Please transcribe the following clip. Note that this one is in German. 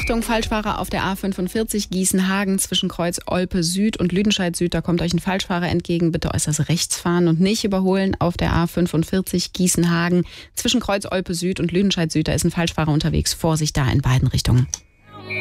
Achtung, Falschfahrer auf der A45 Gießen-Hagen zwischen Kreuz Olpe Süd und Lüdenscheid Süd. Da kommt euch ein Falschfahrer entgegen. Bitte äußerst rechts fahren und nicht überholen. Auf der A45 Gießen-Hagen zwischen Kreuz Olpe Süd und Lüdenscheid Süd. Da ist ein Falschfahrer unterwegs. Vorsicht da in beiden Richtungen.